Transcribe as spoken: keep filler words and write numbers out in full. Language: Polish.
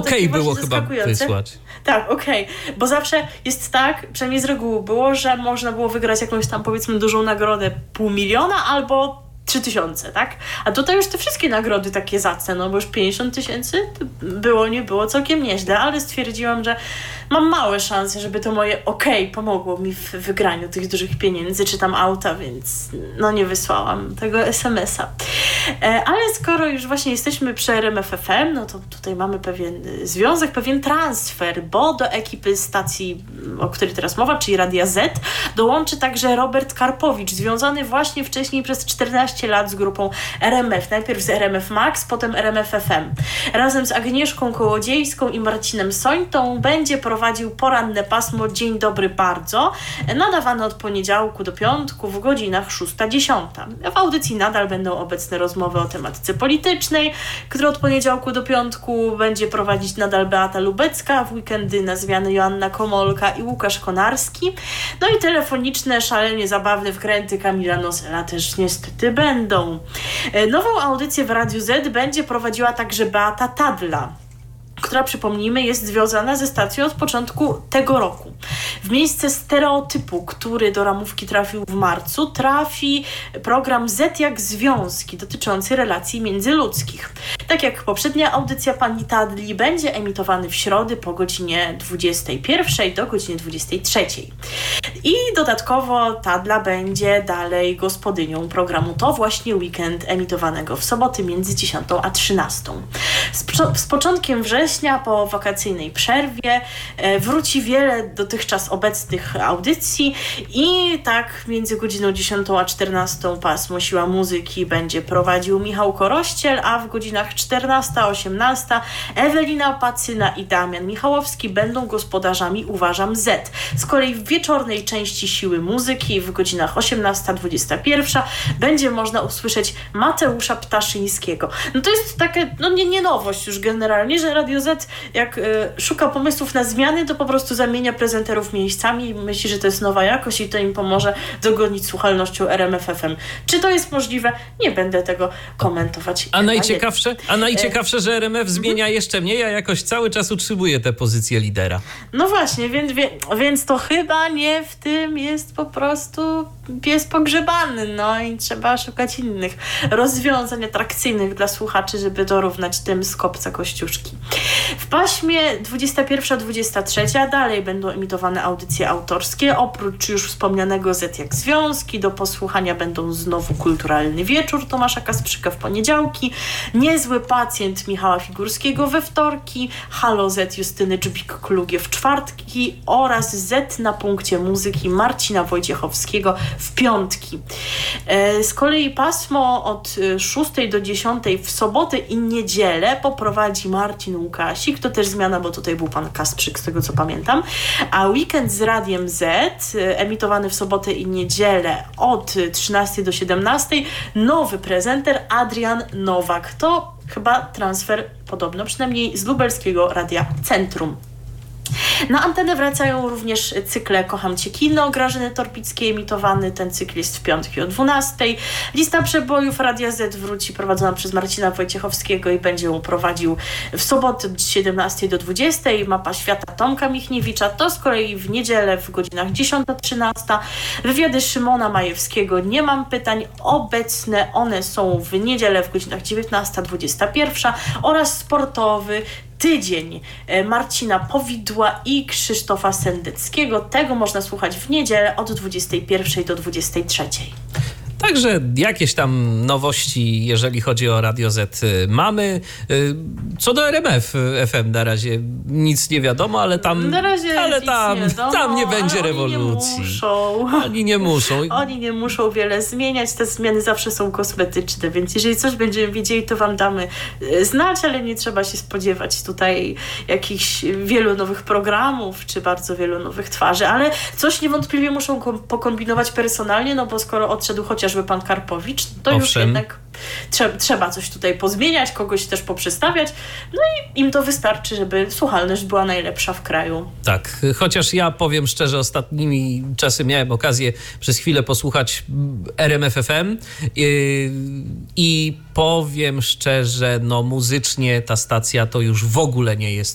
okej okay było chyba wysłać. Tak, okej, okay. Bo zawsze jest tak, przynajmniej z reguły było, że można było wygrać jakąś tam powiedzmy dużą nagrodę pół miliona albo trzy tysiące, tak? A tutaj już te wszystkie nagrody takie zacne, no bo już pięćdziesiąt tysięcy było, nie było całkiem nieźle, ale stwierdziłam, że mam małe szanse, żeby to moje okej okay pomogło mi w wygraniu tych dużych pieniędzy, czy tam auta, więc no nie wysłałam tego es em es a. E, ale skoro już właśnie jesteśmy przy R M F F M, no to tutaj mamy pewien związek, pewien transfer, bo do ekipy stacji, o której teraz mowa, czyli Radia Z, dołączy także Robert Karpowicz, związany właśnie wcześniej przez czternaście lat z grupą R M F. Najpierw z R M F Max, potem R M F F M. Razem z Agnieszką Kołodziejską i Marcinem Sońtą będzie prowadził poranne pasmo Dzień Dobry Bardzo, nadawane od poniedziałku do piątku w godzinach szósta dziesiąta. W audycji nadal będą obecne rozmowy o tematyce politycznej, które od poniedziałku do piątku będzie prowadzić nadal Beata Lubecka, w weekendy na zmiany Joanna Komolka i Łukasz Konarski. No i telefoniczne, szalenie zabawne wkręty Kamila Nosela też niestety będą. Nową audycję w Radiu Z będzie prowadziła także Beata Tadla, która, przypomnijmy, jest związana ze stacją od początku tego roku. W miejsce stereotypu, który do ramówki trafił w marcu, trafi program Z jak Związki, dotyczący relacji międzyludzkich. Tak jak poprzednia audycja pani Tadli, będzie emitowany w środę po godzinie dwudziestej pierwszej do godziny dwudziestej trzeciej. I dodatkowo Tadla będzie dalej gospodynią programu To właśnie weekend, emitowanego w soboty między dziesiątą a trzynastą. Z, z początkiem września, po wakacyjnej przerwie, e, wróci wiele dotychczas obecnych audycji i tak między godziną dziesiątą a czternastą pasmo Siła Muzyki będzie prowadził Michał Korościel, a w godzinach czternasta osiemnasta Ewelina Pacyna i Damian Michałowski będą gospodarzami Uważam Z. Z kolei w wieczornej części Siły Muzyki w godzinach osiemnasta dwudziesta pierwsza będzie można usłyszeć Mateusza Ptaszyńskiego. No to jest takie, no nie, nie nowość już generalnie, że Radio Z jak y, szuka pomysłów na zmiany, to po prostu zamienia prezenterów miejscami i myśli, że to jest nowa jakość i to im pomoże dogonić słuchalnością R M F F M. Czy to jest możliwe? Nie będę tego komentować. A najciekawsze, a najciekawsze, że R M F zmienia jeszcze mniej, a jakoś cały czas utrzymuje tę pozycję lidera. No właśnie, więc, więc to chyba nie w tym jest po prostu pies pogrzebany, no i trzeba szukać innych rozwiązań atrakcyjnych dla słuchaczy, żeby dorównać tym z kopca Kościuszki. W paśmie dwudziesta pierwsza dwudziesta trzecia dalej będą emitowane audycje autorskie, oprócz już wspomnianego Z jak Związki, do posłuchania będą znowu Kulturalny Wieczór Tomasza Kasprzyka w poniedziałki, Niezły Pacjent Michała Figurskiego we wtorki, Halo Z Justyny Dżbik-Klugie w czwartki oraz Z na punkcie muzyki Marcina Wojciechowskiego w piątki. Z kolei pasmo od szóstej do dziesiątej w soboty i niedzielę poprowadzi Marcin Łukasik, to też zmiana, bo tutaj był pan Kasprzyk, z tego co pamiętam, a weekend z Radiem Z, emitowany w sobotę i niedzielę od trzynastej do siedemnastej, nowy prezenter Adrian Nowak. To chyba transfer podobno, przynajmniej z lubelskiego Radia Centrum. Na antenę wracają również cykle Kocham Cię Kino Grażyny Torpickiej, emitowany ten cykl jest w piątki o dwunastej. Lista przebojów Radia Z wróci, prowadzona przez Marcina Wojciechowskiego i będzie ją prowadził w sobotę od siedemnastej do dwudziestej. Mapa świata Tomka Michniewicza, to z kolei w niedzielę w godzinach dziesiąta trzynasta. Wywiady Szymona Majewskiego Nie mam pytań, obecne one są w niedzielę w godzinach dziewiętnasta dwudziesta pierwsza oraz sportowy Tydzień Marcina Powidła i Krzysztofa Sendeckiego. Tego można słuchać w niedzielę od dwudziestej pierwszej do dwudziestej trzeciej. Także jakieś tam nowości, jeżeli chodzi o Radio Z, mamy. Co do R M F F M na razie nic nie wiadomo, ale tam, na razie ale tam, nie wiadomo, tam nie będzie oni rewolucji. Nie muszą. Oni nie muszą. Oni nie muszą wiele zmieniać, te zmiany zawsze są kosmetyczne, więc jeżeli coś będziemy wiedzieli, to wam damy znać, ale nie trzeba się spodziewać tutaj jakichś wielu nowych programów, czy bardzo wielu nowych twarzy, ale coś niewątpliwie muszą pokombinować personalnie, no bo skoro odszedł chociaż chociażby pan Karpowicz, to Owszem. już jednak trzeba, trzeba coś tutaj pozmieniać, kogoś też poprzestawiać, no i im to wystarczy, żeby słuchalność była najlepsza w kraju. Tak, chociaż ja powiem szczerze, ostatnimi czasy miałem okazję przez chwilę posłuchać R M F F M i, i powiem szczerze, no muzycznie ta stacja to już w ogóle nie jest